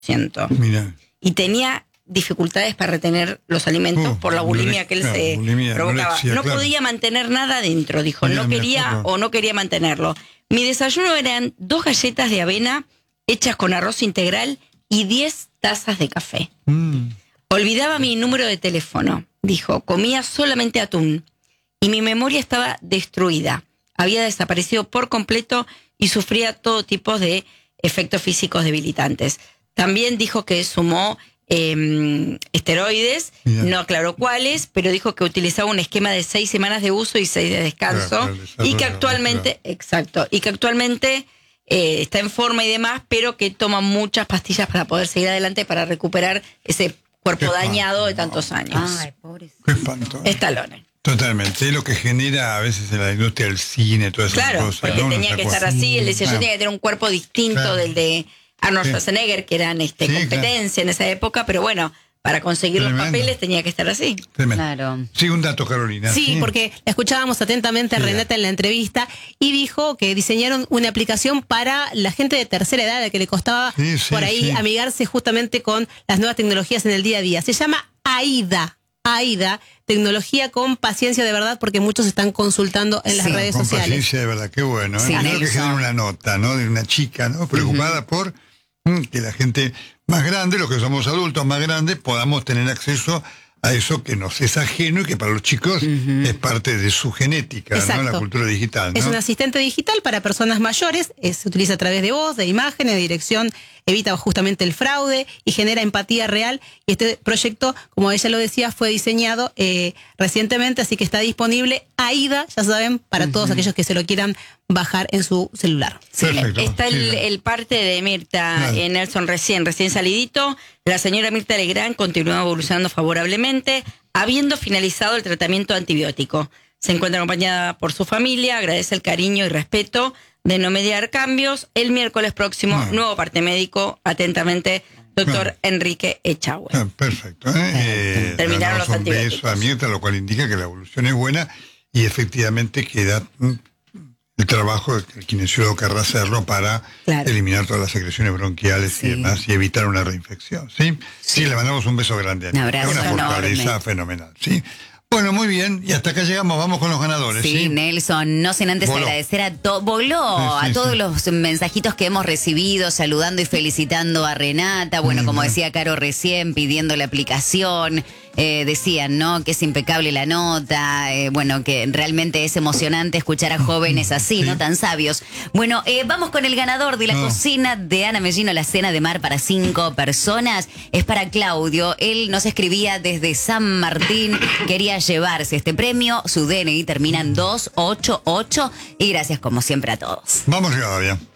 Mira. Y tenía dificultades para retener los alimentos por la bulimia que él se provocaba. No podía mantener nada adentro, dijo. No quería mantenerlo. Mi desayuno eran 2 galletas de avena hechas con arroz integral y 10 tazas de café. Olvidaba mi número de teléfono, dijo. Comía solamente atún y mi memoria estaba destruida. Había desaparecido por completo y sufría todo tipo de efectos físicos debilitantes. También dijo que sumó esteroides, no aclaró cuáles, pero dijo que utilizaba un esquema de 6 semanas de uso y 6 de descanso, y que actualmente, está en forma y demás, pero que toma muchas pastillas para poder seguir adelante, para recuperar ese cuerpo dañado de tantos años. Ay, pobrecito. Qué espanto. Stallone. Totalmente, es lo que genera a veces en la industria del cine, todas esas cosas. Claro, porque tenía que estar así, él decía, yo tenía que tener un cuerpo distinto del de Arnold Schwarzenegger, que eran competencia en esa época, pero bueno, para conseguir los papeles tenía que estar así. Claro. Sí, un dato, Carolina. Sí, porque la escuchábamos atentamente a Renata en la entrevista y dijo que diseñaron una aplicación para la gente de tercera edad, a que le costaba por ahí amigarse justamente con las nuevas tecnologías en el día a día. Se llama AIDA, tecnología con paciencia de verdad, porque muchos están consultando en las redes sociales. Paciencia de verdad, qué bueno. Sí, Creo que genera una nota, ¿no? De una chica, ¿no? Preocupada por que la gente más grande, los que somos adultos más grandes, podamos tener acceso a eso que nos es ajeno y que para los chicos es parte de su genética, ¿no? La cultura digital, ¿no? Es un asistente digital para personas mayores, se utiliza a través de voz, de imágenes, de dirección, evita justamente el fraude y genera empatía real. Y este proyecto, como ella lo decía, fue diseñado recientemente, así que está disponible AIDA, ya saben, para todos aquellos que se lo quieran bajar en su celular. Está el parte de Mirta Nelson recién salidito. La señora Mirta Legrand continúa evolucionando favorablemente, habiendo finalizado el tratamiento antibiótico. Se encuentra acompañada por su familia, agradece el cariño y respeto de no mediar cambios. El miércoles próximo, nuevo parte médico, atentamente, doctor Enrique Echagüe. Perfecto. Terminaron los antibióticos. Un beso a Mirta, lo cual indica que la evolución es buena y efectivamente queda el trabajo que el kinesiólogo querrá hacerlo para eliminar todas las secreciones bronquiales y demás y evitar una reinfección. ¿Sí? Le mandamos un beso grande a Mirta. Una fortaleza fenomenal. ¿Sí? Bueno, muy bien, y hasta acá llegamos, vamos con los ganadores. Sí, Nelson, no sin antes agradecer a todos los mensajitos que hemos recibido, saludando y felicitando a Renata, bueno, como decía Caro recién, pidiendo la aplicación, decían, ¿no?, que es impecable la nota, bueno, que realmente es emocionante escuchar a jóvenes así, ¿no?, tan sabios. Bueno, vamos con el ganador de la cocina de Ana Mellino, la cena de mar para 5 personas, es para Claudio. Él nos escribía desde San Martín, quería llevarse este premio, su DNI termina en 288 y gracias como siempre a todos. Vamos, Gabriel.